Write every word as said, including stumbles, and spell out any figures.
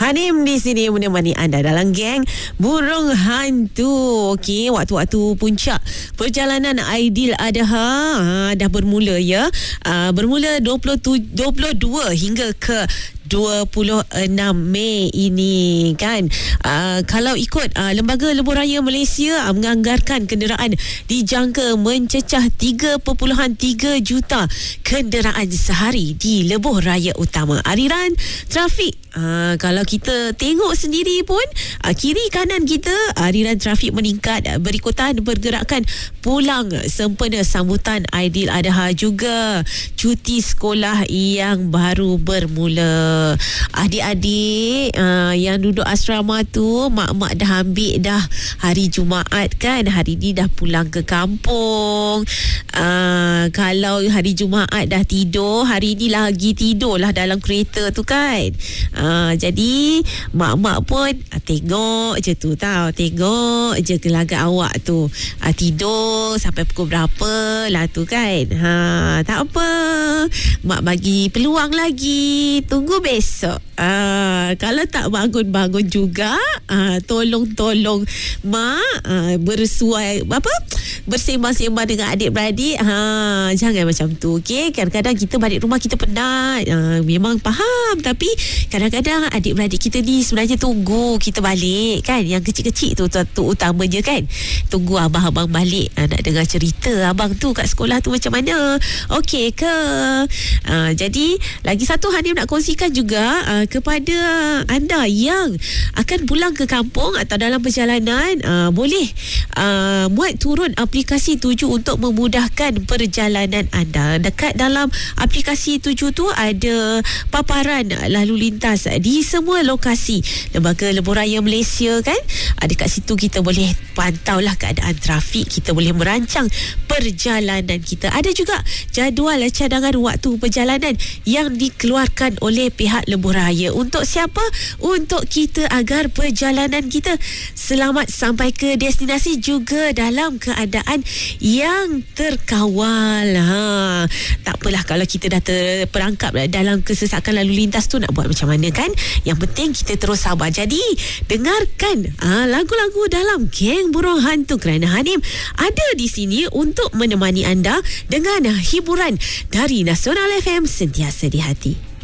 Hanim di sini menemani anda dalam geng Burung Hantu. Okey, waktu-waktu puncak perjalanan Aidiladha ha, dah bermula ya. Uh, bermula dua puluh tujuh, dua puluh dua hingga ke dua puluh enam Mei ini kan. Uh, kalau ikut uh, Lembaga Lebuh Raya Malaysia uh, menganggarkan kenderaan dijangka mencecah tiga perpuluhan tiga juta kenderaan sehari di Lebuh Raya Utama. Aliran trafik uh, kalau kita tengok sendiri pun uh, kiri kanan kita aliran trafik meningkat uh, berikutan pergerakan pulang sempena sambutan Aidiladha juga cuti sekolah yang baru bermula. Adik-adik uh, yang duduk asrama tu, mak-mak dah ambil dah hari Jumaat kan, hari ni dah pulang ke kampung. Uh, kalau hari Jumaat dah tidur, hari ni lagi tidur lah dalam kereta tu kan. Uh, jadi mak-mak pun uh, tengok je tu tau, tengok je gelagat awak tu uh, tidur sampai pukul berapa lah tu kan. Ha, tak apa, mak bagi peluang lagi, tunggu besok. Uh, kalau tak bangun-bangun juga, uh, tolong-tolong mak uh, bersuai apa bersembang-sembang dengan adik-beradik. Ha, jangan macam tu, okey? Kadang-kadang kita balik rumah kita penat, uh, memang faham, tapi kadang-kadang adik-beradik kita ni sebenarnya tunggu kita balik kan. Yang kecil-kecil tu, tu, tu utamanya kan, tunggu abang-abang balik, uh, nak dengar cerita abang tu kat sekolah tu macam mana, okey ke? Uh, jadi lagi satu Hanim nak kongsikan juga uh, kepada anda yang akan pulang ke kampung atau dalam perjalanan, uh, boleh uh, muat turun aplikasi Tuju untuk memudahkan perjalanan anda. Dekat dalam aplikasi Tuju tu ada paparan lalu lintas di semua lokasi Lembaga Lebuh Raya Malaysia kan. Uh, dekat situ kita boleh pantaulah keadaan trafik, kita boleh merancang perjalanan kita. Ada juga jadual cadangan waktu perjalanan yang dikeluarkan oleh pihak Lebuh Raya. Untuk siapa? Untuk kita agar perjalanan kita selamat sampai ke destinasi juga dalam keadaan yang terkawal. Ha, tak apalah kalau kita dah terperangkap dalam kesesakan lalu lintas tu, nak buat macam mana kan? Yang penting kita terus sabar. Jadi dengarkan ha, lagu-lagu dalam Geng Burung Hantu kerana Hanim ada di sini untuk menemani anda dengan hiburan dari Nasional F M, sentiasa di hati.